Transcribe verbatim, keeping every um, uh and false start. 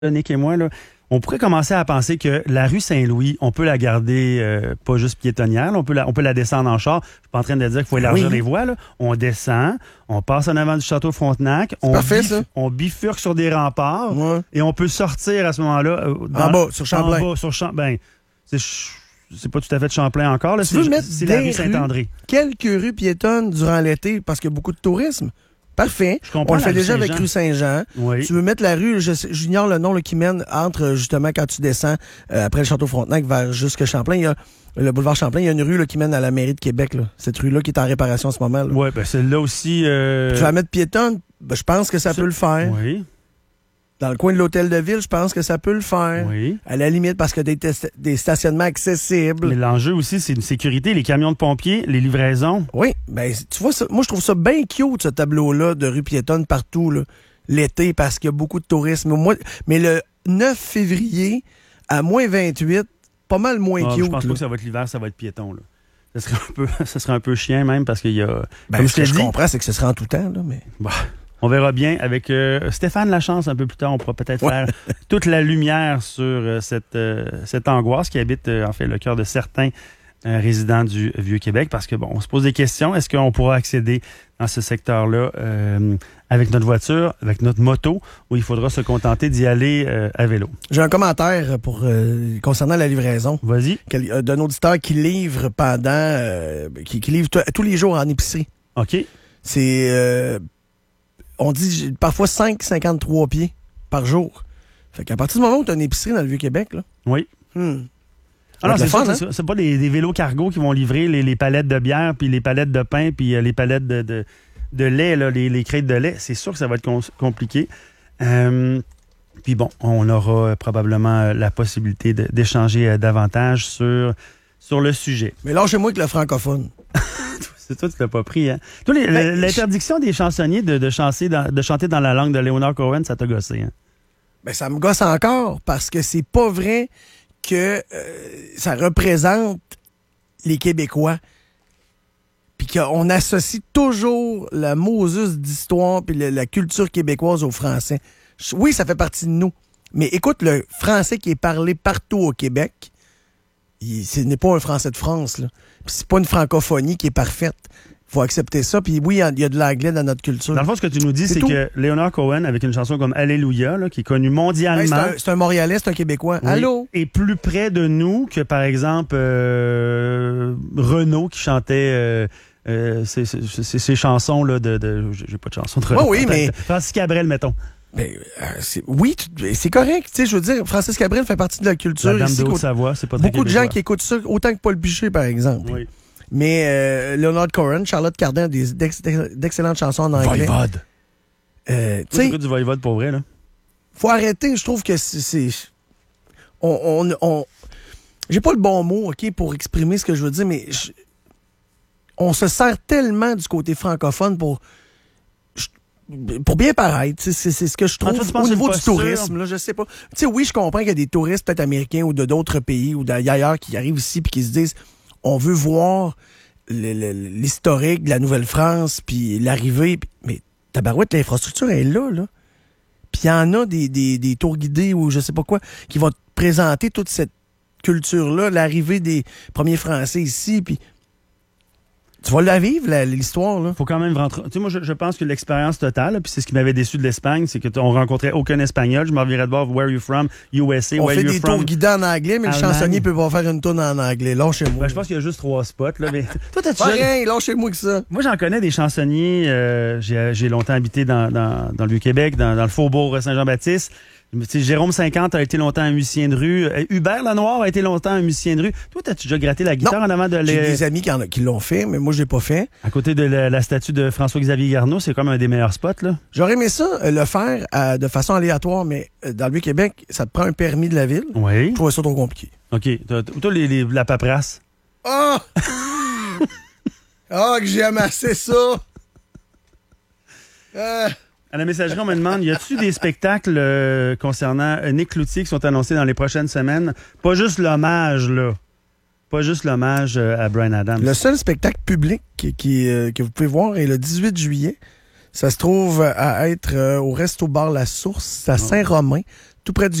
Nick et moi, là, on pourrait commencer à penser que la rue Saint-Louis, on peut la garder euh, pas juste piétonnière, là, on peut la, on peut la descendre en char. Je suis pas en train de dire qu'il faut élargir oui. les voies. Là. On descend, on passe en avant du château Frontenac, on, parfait, bif- ça. on bifurque sur des remparts ouais. et on peut sortir à ce moment-là. Euh, dans, en bas, sur Champlain. En bas, sur Champlain. Ben, c'est, c'est pas tout à fait Champlain encore. Là, tu c'est veux mettre c'est la rue Saint-André. Quelques rues piétonnes durant l'été parce qu'il y a beaucoup de tourisme. Parfait. On le fait déjà avec rue Saint-Jean. Oui. Tu veux mettre la rue, je, j'ignore le nom là, qui mène entre, justement, quand tu descends euh, après le Château Frontenac vers jusque Champlain, il y a le boulevard Champlain, il y a une rue là, qui mène à la mairie de Québec. Là. Cette rue-là qui est en réparation en ce moment. Oui, ben celle-là aussi... Euh... Tu vas mettre piétonne, ben, je pense que ça, ça peut le faire. Oui. Dans le coin de l'hôtel de ville, je pense que ça peut le faire. Oui. À la limite, parce que des, tes- des stationnements accessibles. Mais l'enjeu aussi, c'est une sécurité, les camions de pompiers, les livraisons. Oui, ben tu vois, ça, moi je trouve ça bien cute, ce tableau-là de rue piétonne partout, là, l'été, parce qu'il y a beaucoup de tourisme. Moi, mais le neuf février, à moins vingt-huit, pas mal moins ah, cute. Je pense là. pas que ça va être l'hiver, ça va être piéton. Là. Ça serait un peu, ça serait un peu chien même, parce qu'il y a... Ben, comme ce que je dit, comprends, c'est que ce sera en tout temps, là, mais... Bah. On verra bien avec euh, Stéphane Lachance un peu plus tard. On pourra peut-être ouais. faire toute la lumière sur euh, cette, euh, cette angoisse qui habite euh, en fait le cœur de certains euh, résidents du Vieux-Québec. Parce que bon, on se pose des questions. Est-ce qu'on pourra accéder dans ce secteur-là euh, avec notre voiture, avec notre moto, ou il faudra se contenter d'y aller euh, à vélo? J'ai un commentaire pour euh, concernant la livraison. Vas-y. Quel, euh, d'un auditeur qui livre pendant... Euh, qui, qui livre t- tous les jours en épicerie. OK. C'est... Euh, on dit parfois cinq virgule cinquante-trois pieds par jour. Fait qu'à partir du moment où tu as une épicerie dans le Vieux-Québec, là... Oui. Hmm, ah non, c'est fun, ça, hein? c'est, c'est pas des, des vélos cargo qui vont livrer les, les palettes de bière, puis les palettes de pain, puis euh, les palettes de, de, de lait, là, les, les crêtes de lait. C'est sûr que ça va être com- compliqué. Euh, puis bon, on aura euh, probablement euh, la possibilité de, d'échanger euh, davantage sur, sur le sujet. Mais lâchez-moi que le francophone. C'est toi, tu l'as pas pris, hein? Toi, les, ben, l'interdiction je... des chansonniers de, de, chanter dans, de chanter dans la langue de Leonard Cohen, ça t'a gossé, hein? Ben, ça me gosse encore parce que c'est pas vrai que euh, ça représente les Québécois. Puis qu'on associe toujours la Moses d'histoire puis la culture québécoise au français. Oui, ça fait partie de nous. Mais écoute, le français qui est parlé partout au Québec, il, ce n'est pas un français de France, là. Puis c'est pas une francophonie qui est parfaite. Faut accepter ça. Puis oui, il y a de l'anglais dans notre culture. Dans le fond, ce que tu nous dis, c'est, c'est que Leonard Cohen, avec une chanson comme Alléluia, là, qui est connue mondialement... Hey, c'est, un, c'est un Montréalais, c'est un Québécois. Oui, Allô? Est plus près de nous que, par exemple, euh, Renaud, qui chantait... Euh, Euh, ces, ces, ces, ces chansons là de, de j'ai pas de chanson de Renaud. Oui, oui, mais Francis Cabrel, mettons. Mais euh, c'est, oui, tu, c'est correct. Tu sais, je veux dire, Francis Cabrel fait partie de la culture. La Dame ici, de Haute-Savoie, c'est pas très beaucoup québécois. de gens qui écoutent ça, autant que Paul Bichet, par exemple. Oui. Mais euh, Leonard Cohen, Charlotte Cardin, des d'ex, d'excellentes chansons en anglais. Voivode. Euh, tu sais, du Voivode pour vrai là. Faut arrêter. Je trouve que c'est, c'est on, on, on, j'ai pas le bon mot, ok, pour exprimer ce que je veux dire, mais je, on se sert tellement du côté francophone pour pour bien paraître. C'est, c'est ce que je trouve ah, au niveau du tourisme. Là, je sais pas. Tu sais, oui, je comprends qu'il y a des touristes peut-être américains ou de d'autres pays ou d'ailleurs qui arrivent ici et qui se disent on veut voir le, le, l'historique de la Nouvelle-France puis l'arrivée. Mais tabarouette, l'infrastructure est là, là. Puis il y en a des, des, des tours guidés ou je sais pas quoi qui vont te présenter toute cette culture-là, l'arrivée des premiers Français ici, puis tu vas la vivre, la, l'histoire, là. Faut quand même rentrer. Tu sais, moi, je, je pense que l'expérience totale, puis c'est ce qui m'avait déçu de l'Espagne, c'est qu'on rencontrait aucun Espagnol. Je m'en virais de voir Where You From, U S A, On Where fait You des From. tours guidés en anglais, mais Allemagne. Le chansonnier peut pas faire une tourne en anglais. Lâchez-moi. Ben, je pense qu'il y a juste trois spots, là. Mais toi, t'as-tu pas rien, lâchez-moi que ça. Moi, j'en connais des chansonniers. Euh, j'ai, j'ai longtemps habité dans, dans, dans le Vieux-Québec, dans, dans le faubourg Saint-Jean-Baptiste. T'sais, Jérôme cinquante a été longtemps un musicien de rue. Hubert Lenoir a été longtemps un musicien de rue. Toi, t'as-tu déjà gratté la guitare non, en avant de les... J'ai des amis qui, en a, qui l'ont fait, mais moi, je l'ai pas fait. À côté de la, la statue de François-Xavier Garneau, c'est comme un des meilleurs spots, là. J'aurais aimé ça, euh, le faire euh, de façon aléatoire, mais euh, dans le Vieux-Québec, ça te prend un permis de la ville. Oui. Je trouvais ça trop compliqué. OK. T'as, toi, les, les, la paperasse. Ah! Oh! Ah, que j'ai amassé ça! Euh... À la messagerie, on me demande, y a-t-il des spectacles euh, concernant euh, Nick Cloutier qui sont annoncés dans les prochaines semaines? Pas juste l'hommage, là. Pas juste l'hommage euh, à Bryan Adams. Le seul spectacle public qui, qui, euh, que vous pouvez voir est le dix-huit juillet. Ça se trouve à être euh, au Resto Bar La Source, à Saint-Romain. tout près du